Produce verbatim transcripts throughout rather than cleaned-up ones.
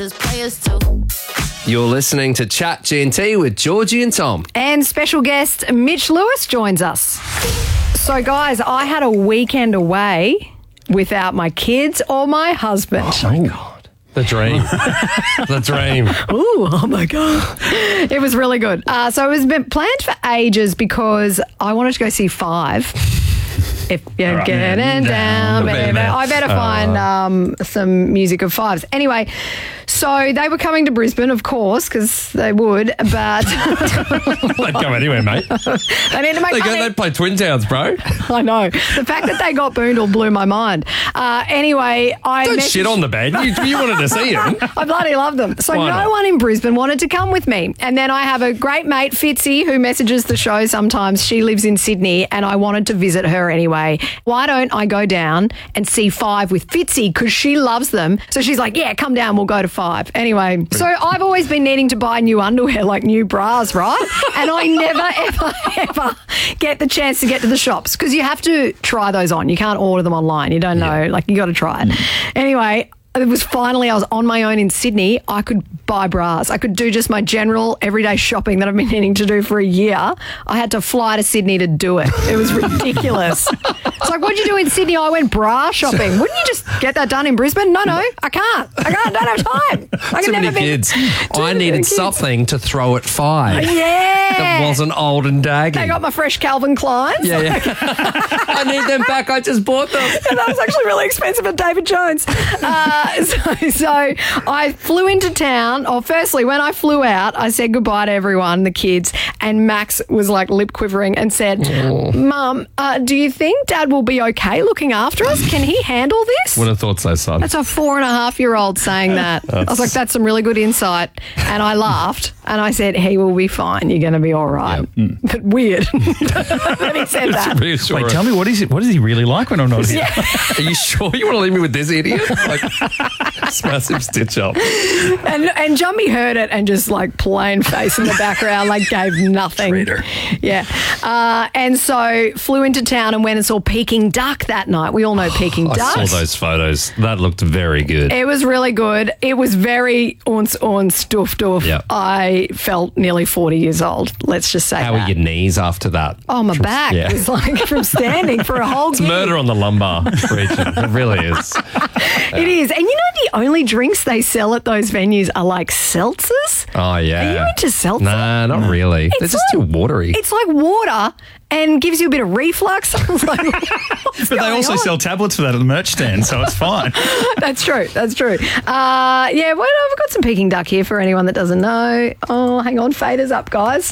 as players too. You're listening to Chat G and T with Georgie and Tom. And special guest Mitch Lewis joins us. So, guys, I had a weekend away without my kids or my husband. Oh, my God. The dream. The dream. Ooh, oh, my God. It was really good. Uh, so it was been planned for ages because I wanted to go see Five. If you're Right. getting down, Down, baby. baby. I better find um, some music of Fives. Anyway, so they were coming to Brisbane, of course, because they would, but They'd go anywhere, mate. they need to make They go, money. they'd play Twin Towns, bro. I know. The fact that they got Boondall blew my mind. Uh, anyway, I Don't messaged- shit on the band. You, you wanted to see him. I bloody love them. So Why no not? one in Brisbane wanted to come with me. And then I have a great mate, Fitzy, who messages the show sometimes. She lives in Sydney and I wanted to visit her anyway. Why don't I go down and see Five with Fitzy because she loves them. So she's like, yeah, come down, we'll go to Five. Anyway, so I've always been needing to buy new underwear, like new bras, right? And I never, ever, ever get the chance to get to the shops because you have to try those on. You can't order them online. You don't know. Like, you got to try it. Anyway, it was finally, I was on my own in Sydney. I could buy bras. I could do just my general everyday shopping that I've been needing to do for a year. I had to fly to Sydney to do it. It was ridiculous. It's like, what'd you do in Sydney? I went bra shopping. Wouldn't you just get that done in Brisbane? No, no, I can't. I can't. I don't have time. I Too can many never be- kids. Too I many needed kids. something to throw at Five. Yeah. That wasn't old and daggy. They got my fresh Calvin Kleins. Yeah, yeah. I need them back. I just bought them. And that was actually really expensive at David Jones. Uh, so, so I flew into town. Or firstly, when I flew out, I said goodbye to everyone, the kids, and Max was like lip quivering and said, Mum, uh, do you think Dad will be okay looking after us? Can he handle this? Would have thought so, son. That's a four and a half year old saying that. I was like, that's some really good insight. And I laughed and I said, he will be fine. You're going to be all right. But weird that he said that. Reassuring. Wait, tell me, what is it? What is he really like when I'm not here? Are you sure you want to leave me with this idiot? Like, this massive stitch up. And and Jumpy heard it and just like plain face in the background, like gave nothing. Traitor. Yeah. Uh, and so flew into town and went and saw Peking Duck that night. We all know Peking I Duck. saw those photos. That looked very good. It was really good. It was very ons ons doof doof. Yep. I felt nearly forty years old. Let's just say How that. are your knees after that? Oh, my back yeah. was like from standing for a whole It's gig. murder on the lumbar region. It really is. It is. And you know the only drinks they sell at those venues are like seltzers? Oh, yeah. Are you into seltzer? Nah, not really. They're It's just like- too watery. It's like water and gives you a bit of reflux. I was like, what's But they going also on? sell tablets for that at the merch stand, so it's fine. That's true. That's true. Uh, yeah, well, I've got some Peking Duck here for anyone that doesn't know. Oh, hang on. Fader's up, guys.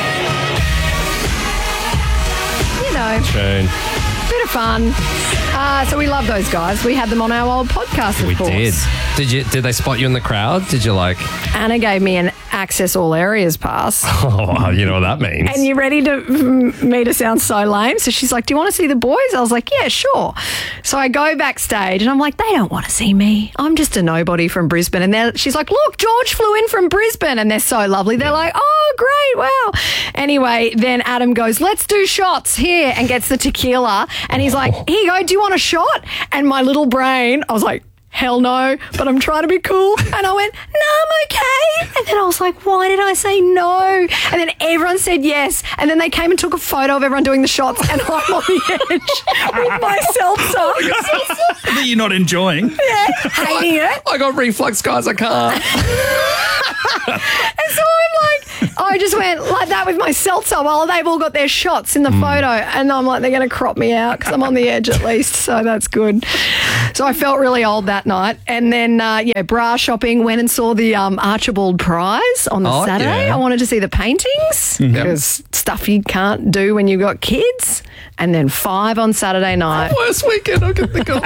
You know, Tune. bit of fun. Uh, so we love those guys. We had them on our old podcast, of We course. did. Did you? Did they spot you in the crowd? Did you like? Anna gave me an access all areas pass. Oh, you know what that means. And you ready to mm, me to sound so lame? So she's like, do you want to see the boys? I was like, yeah, sure. So I go backstage and I'm like, they don't want to see me. I'm just a nobody from Brisbane. And then she's like, look, George flew in from Brisbane. And they're so lovely. They're like, oh, great. Wow. Anyway, then Adam goes, let's do shots here, and gets the tequila. And he's like, here you go. Do you want a shot? And my little brain, I was like, hell no, but I'm trying to be cool. And I went, no, I'm okay. And then I was like, why did I say no? And then everyone said yes. And then they came and took a photo of everyone doing the shots, and I'm on the edge with my seltzer. That you're not enjoying. Yeah, hating it. I got reflux, guys. I can't. And so I'm like, I just went like that with my seltzer while they've all got their shots in the photo. And I'm like, they're going to crop me out because I'm on the edge at least. So that's good. So I felt really old that night. And then, uh, yeah, bra shopping, went and saw the um, Archibald Prize on the Oh, Saturday. yeah. I wanted to see the paintings because stuff you can't do when you've got kids. And then Five on Saturday night. Worst weekend I can think of.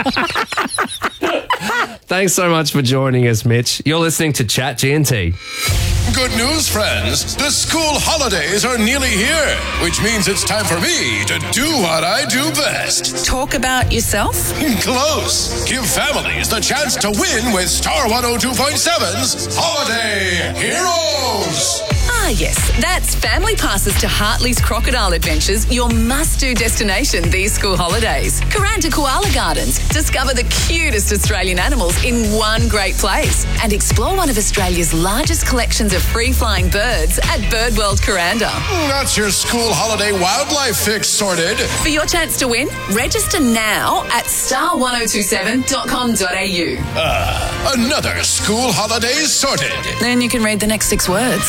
Thanks so much for joining us, Mitch. You're listening to Chat G and T. Good news, friends. The school holidays are nearly here, which means it's time for me to do what I do best. Talk about yourself? Close. Give families the chance to win with Star one oh two point seven's Holiday Heroes. Ah, yes, that's family passes to Hartley's Crocodile Adventures, your must-do destination these school holidays. Kuranda Koala Gardens. Discover the cutest Australian animals in one great place and explore one of Australia's largest collections of free-flying birds at Birdworld Kuranda. That's your school holiday wildlife fix sorted. For your chance to win, register now at star one oh two seven dot com dot a u. Ah, another school holiday sorted. Then you can read the next six words.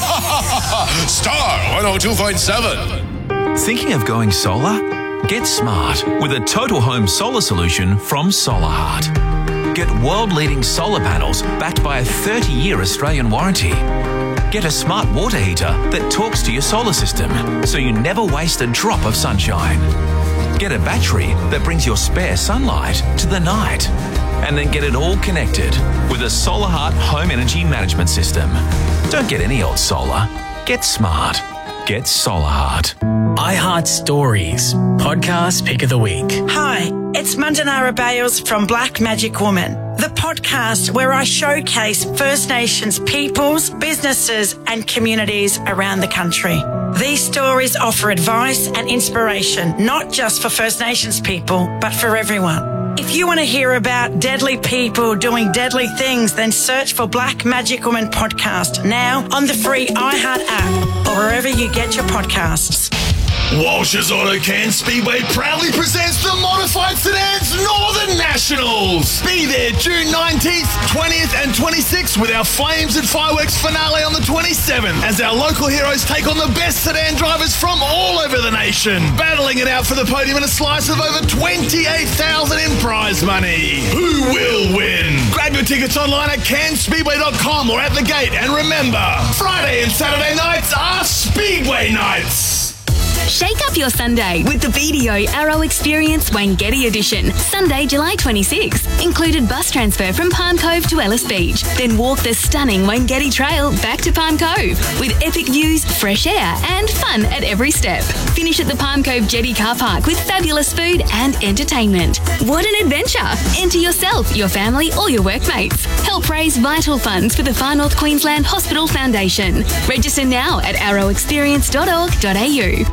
Star one oh two point seven. Thinking of going solar? Get smart with a total home solar solution from Solarheart. Get world-leading solar panels backed by a thirty-year Australian warranty. Get a smart water heater that talks to your solar system so you never waste a drop of sunshine. Get a battery that brings your spare sunlight to the night. And then get it all connected with a Solarheart home energy management system. Don't get any old solar. Get smart. Get Solarheart. iHeart Stories, podcast pick of the week. Hi, it's Mandanara Bales from Black Magic Woman, the podcast where I showcase First Nations peoples, businesses and communities around the country. These stories offer advice and inspiration, not just for First Nations people, but for everyone. If you want to hear about deadly people doing deadly things, then search for Black Magic Woman Podcast now on the free iHeart app or wherever you get your podcasts. Walsh's Auto Can Speedway proudly presents the Modified Sedans Northern Nationals. Be there June nineteenth, twentieth and twenty-sixth with our Flames and Fireworks finale on the twenty-seventh as our local heroes take on the best sedan drivers from all over the nation, battling it out for the podium in a slice of over twenty-eight thousand dollars in prize money. Who will win? Grab your tickets online at can speedway dot com or at the gate, and remember, Friday and Saturday nights are Speedway nights. Shake up your Sunday with the B D O Arrow Experience Wangeti Edition. Sunday, July twenty-sixth. Included bus transfer from Palm Cove to Ellis Beach. Then walk the stunning Wangeti Trail back to Palm Cove with epic views, fresh air and fun at every step. Finish at the Palm Cove Jetty Car Park with fabulous food and entertainment. What an adventure! Enter yourself, your family or your workmates. Help raise vital funds for the Far North Queensland Hospital Foundation. Register now at arrow experience dot org dot a u.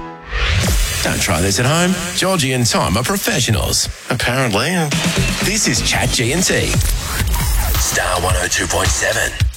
Don't try this at home. Georgie and Tom are professionals, apparently. This is Chat G and T. Star one oh two point seven.